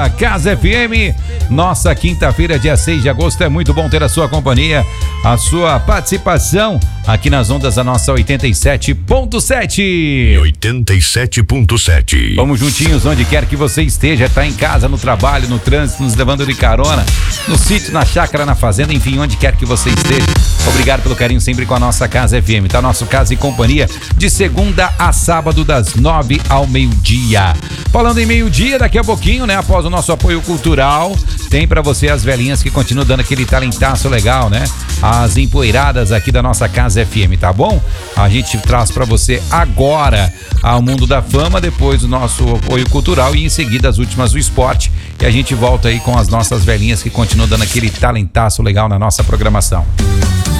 nossa Casa FM. Nossa quinta-feira, dia 6 de agosto, é muito bom ter a sua companhia, a sua participação aqui nas ondas da nossa 87.7. 87.7. Vamos juntinhos onde quer que você esteja, tá em casa, no trabalho, no trânsito, nos levando de carona, no sítio, na chácara, na fazenda, enfim, onde quer que você esteja. Obrigado pelo carinho sempre com a nossa Casa FM, tá? Nosso Casa e Companhia de segunda a sábado das 9 ao meio-dia. Falando em meio-dia, daqui a pouquinho, né? Após o nosso apoio cultural, tem pra você as velhinhas que continuam dando aquele talentaço legal, né? As empoeiradas aqui da nossa Casa FM, tá bom? A gente traz pra você agora ao Mundo da Fama, depois o nosso apoio cultural e em seguida as últimas do esporte. E a gente volta aí com as nossas velhinhas que continuam dando aquele talentaço legal na nossa programação.